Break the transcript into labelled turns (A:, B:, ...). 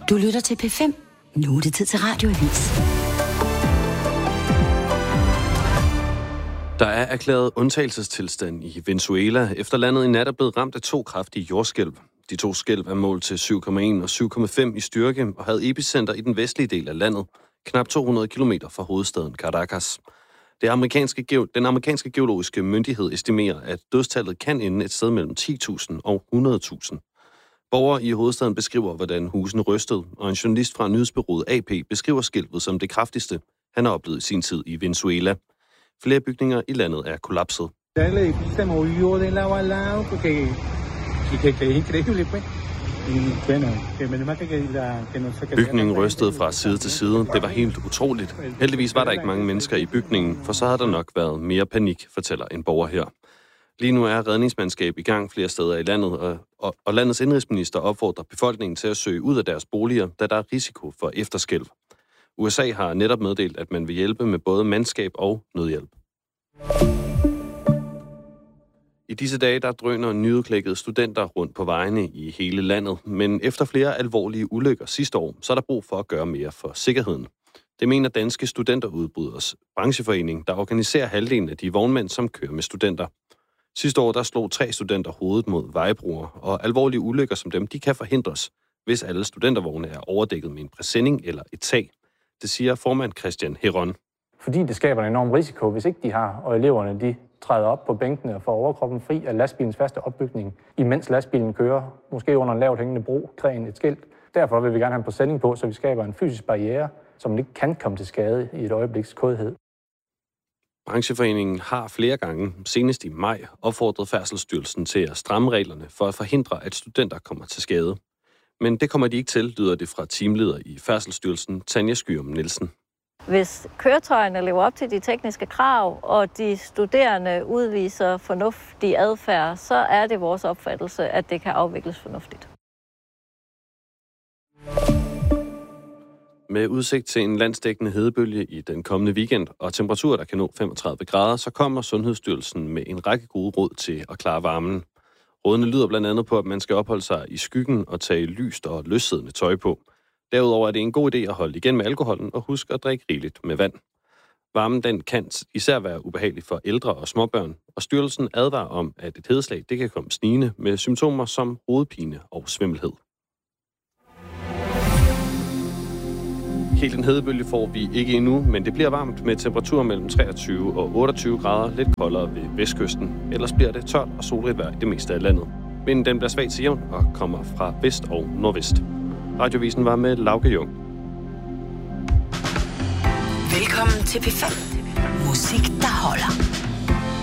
A: Du lytter til P5. Nu er det tid til Radioavis.
B: Der er erklæret undtagelsestilstand i Venezuela, efter landet i nat er blevet ramt af 2 kraftige jordskælv. De 2 skælv er målt til 7,1 og 7,5 i styrke og havde epicenter i den vestlige del af landet, knap 200 km fra hovedstaden Caracas. Den amerikanske geologiske myndighed estimerer, at dødstallet kan ende et sted mellem 10.000 og 100.000. Borgere i hovedstaden beskriver, hvordan husene rystede, og en journalist fra nyhedsbureauet AP beskriver skælvet som det kraftigste, han har oplevet i sin tid i Venezuela. Flere bygninger i landet er kollapset. Bygningen rystede fra side til side. Det var helt utroligt. Heldigvis var der ikke mange mennesker i bygningen, for så havde der nok været mere panik, fortæller en borger her. Lige nu er redningsmandskab i gang flere steder i landet, og landets indrigsminister opfordrer befolkningen til at søge ud af deres boliger, da der er risiko for efterskælv. USA har netop meddelt, at man vil hjælpe med både mandskab og nødhjælp. I disse dage, der drøner nyudklækkede studenter rundt på vejene i hele landet, men efter flere alvorlige ulykker sidste år, så er der brug for at gøre mere for sikkerheden. Det mener Danske Studenterudbryders brancheforening, der organiserer halvdelen af de vognmænd, som kører med studenter. Sidste år, der slog 3 studenter hovedet mod vejbroer, og alvorlige ulykker som dem, de kan forhindres, hvis alle studentervogne er overdækket med en præsending eller et tag. Det siger formand Christian Heron.
C: Fordi det skaber en enorm risiko, hvis ikke de har, og eleverne de træder op på bænkene og får overkroppen fri af lastbilens faste opbygning, imens lastbilen kører, måske under en lavt hængende bro, gren, et skilt. Derfor vil vi gerne have en præsending på, så vi skaber en fysisk barriere, som ikke kan komme til skade i et øjebliks kodhed.
B: Brancheforeningen har flere gange, senest i maj, opfordret Færdselsstyrelsen til at stramme reglerne for at forhindre, at studenter kommer til skade. Men det kommer de ikke til, lyder det fra teamleder i Færdselsstyrelsen, Tanja Skyrum Nielsen.
D: Hvis køretøjerne lever op til de tekniske krav, og de studerende udviser fornuftig adfærd, så er det vores opfattelse, at det kan afvikles fornuftigt.
B: Med udsigt til en landsdækkende hedebølge i den kommende weekend og temperaturer, der kan nå 35 grader, så kommer Sundhedsstyrelsen med en række gode råd til at klare varmen. Rådene lyder blandt andet på, at man skal opholde sig i skyggen og tage lyst og løssiddende tøj på. Derudover er det en god idé at holde igen med alkoholen og huske at drikke rigeligt med vand. Varmen den kan især være ubehagelig for ældre og småbørn, og styrelsen advarer om, at et hedeslag det kan komme snigende med symptomer som hovedpine og svimmelhed. Helt en hedebølge får vi ikke endnu, men det bliver varmt med temperaturer mellem 23 og 28 grader, lidt koldere ved vestkysten. Ellers bliver det tørt og solrigt vejr i det meste af landet. Vinden den bliver svag til jævn og kommer fra vest og nordvest. Radiovisen var med Lauke Jung.
A: Velkommen til P5. Musik, der holder.